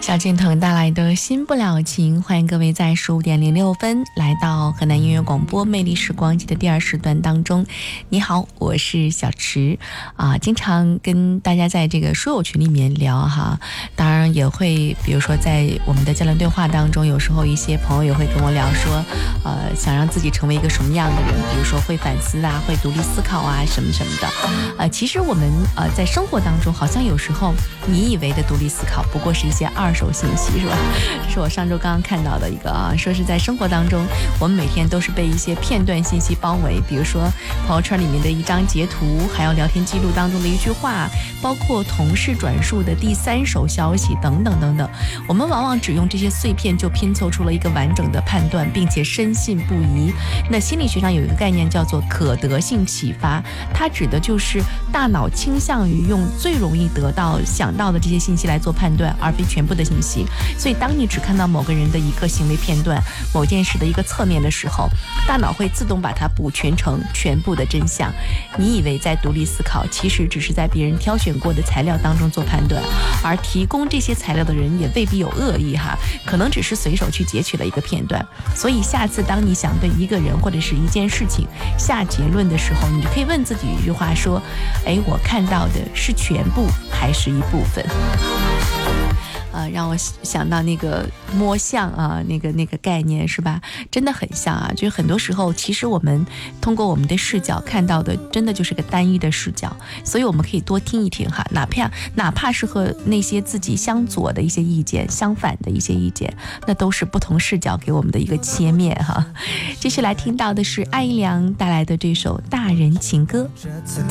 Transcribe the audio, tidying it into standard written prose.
小俊腾带来的新不了情，欢迎各位在15:06来到河南音乐广播魅力时光机的第二时段当中。你好，我是小池经常跟大家在这个书友群里面聊哈，当然也会比如说在我们的交流对话当中，有时候一些朋友也会跟我聊说想让自己成为一个什么样的人，比如说会反思啊，会独立思考啊什么什么的。其实我们在生活当中好像有时候你以为的独立思考不过是一些二手信息，是吧？是我上周刚刚看到的一个说是在生活当中我们每天都是被一些片段信息包围，比如说朋友圈里面的一张截图，还有聊天记录当中的一句话，包括同事转述的第三手消息等等等等。我们往往只用这些碎片就拼凑出了一个完整的判断，并且深信不疑。那心理学上有一个概念叫做可得性启发，它指的就是大脑倾向于用最容易得到想到的这些信息来做判断，而非全部的信息。所以当你只看到某个人的一个行为片段，某件事的一个侧面的时候，大脑会自动把它补全成全部的真相。你以为在独立思考，其实只是在别人挑选过的材料当中做判断，而提供这些材料的人也未必有恶意哈，可能只是随手去截取了一个片段。所以下次当你想对一个人或者是一件事情下结论的时候，你就可以问自己一句话说，我看到的是全部还是一部分？让我想到那个摸象那个概念是吧？真的很像就是很多时候其实我们通过我们的视角看到的真的就是个单一的视角，所以我们可以多听一听哈，哪怕是和那些自己相左的一些意见相反的一些意见，那都是不同视角给我们的一个切面哈。继续来听到的是艾怡良带来的这首《大人情歌》。 这次